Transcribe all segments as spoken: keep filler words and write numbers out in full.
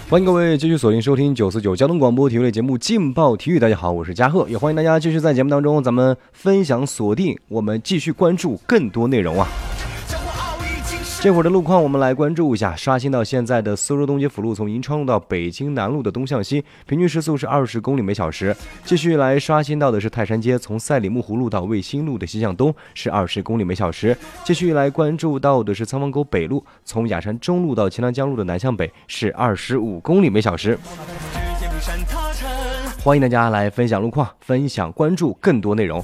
欢迎各位继续锁定收听九四九交通广播体育类节目劲爆体育。大家好，我是嘉贺，也欢迎大家继续在节目当中咱们分享锁定，我们继续关注更多内容啊。这会儿的路况我们来关注一下，刷新到现在的苏州东街辅路从银川路到北京南路的东向西，平均时速是二十公里每小时。继续来刷新到的是泰山街从赛里木湖路到卫星路的西向东是二十公里每小时。继续来关注到的是仓房沟北路从雅山中路到钱塘江路的南向北是二十五公里每小时。欢迎大家来分享路况，分享关注更多内容。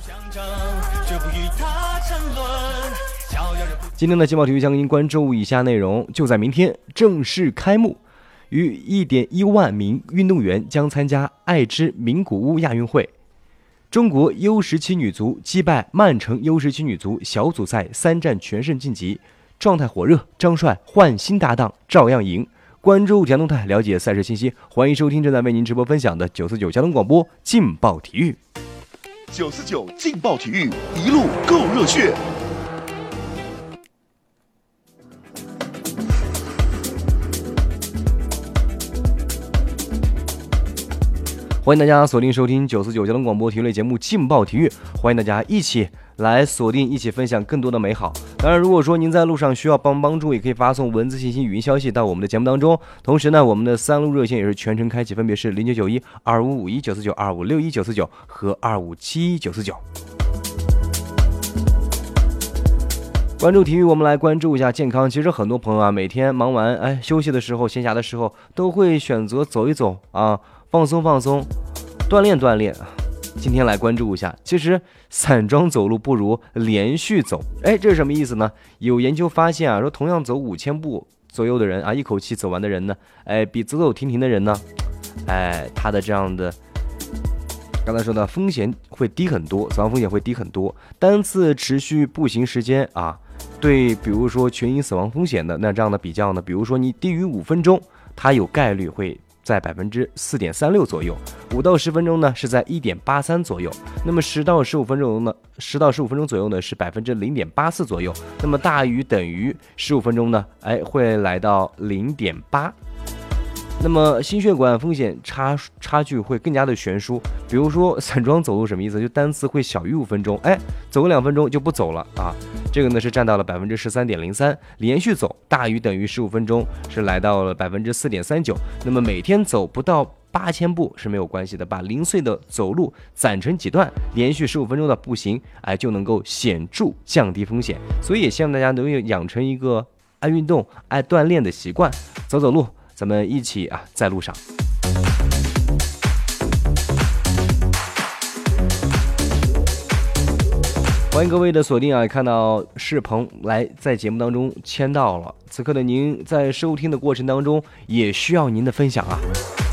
今天的劲爆体育将您关注以下内容，就在明天正式开幕，逾 一点一万名运动员将参加爱知名古屋亚运会。中国 U 十七 女足击败曼城 U 十七 女足小组赛三战全胜晋级，状态火热，张帅换新搭档照样赢。关注田动态，了解赛事信息，欢迎收听正在为您直播分享的九四九交通广播劲爆体育。 九四九劲爆体育，一路够热血。 欢迎大家锁定收听九四九交通广播体育类节目劲爆体育，欢迎大家一起来锁定，一起分享更多的美好。当然，如果说您在路上需要帮帮助，也可以发送文字信息、语音消息到我们的节目当中。同时呢，我们的三路热线也是全程开启，分别是零九九一二五五一九四九、二五六一九四九和二五七一九四九。关注体育，我们来关注一下健康。其实很多朋友啊，每天忙完哎休息的时候、闲暇的时候，都会选择走一走啊。放松放松，锻炼锻炼。今天来关注一下，其实散装走路不如连续走。哎，这是什么意思呢？有研究发现啊，说同样走五千步左右的人啊，一口气走完的人呢，哎，比走走停停的人呢，哎，他的这样的刚才说的风险会低很多，死亡风险会低很多。单次持续步行时间啊，对，比如说全因死亡风险的那这样的比较呢，比如说你低于五分钟，它有概率会在百分之四点三六左右，五到十分钟呢是在一点八三左右，那么十到十五分钟呢，十到十五分钟左右呢是百分之零点八四左右，那么大于等于十五分钟呢，哎会来到零点八。那么心血管风险差差距会更加的悬殊，比如说散装走路什么意思？就单次会小于五分钟，哎，走个两分钟就不走了啊。这个呢是占到了百分之十三点零三，连续走大于等于十五分钟是来到了百分之四点三九。那么每天走不到八千步是没有关系的，把零碎的走路攒成几段，连续十五分钟的步行，哎就能够显著降低风险。所以也希望大家能够养成一个爱运动、爱锻炼的习惯，走走路。咱们一起啊，在路上。欢迎各位的锁定啊！看到世鹏来在节目当中签到了，此刻的您在收听的过程当中，也需要您的分享啊。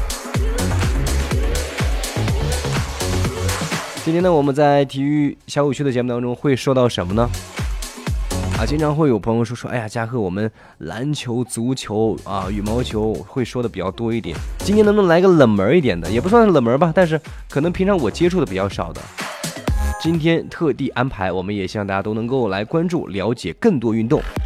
今天呢，我们在体育小五区的节目当中会说到什么呢？啊，经常会有朋友说说，哎呀，嘉贺，我们篮球、足球啊、羽毛球会说的比较多一点。今天能不能来个冷门一点的？也不算是冷门吧，但是可能平常我接触的比较少的。今天特地安排，我们也希望大家都能够来关注、了解更多运动。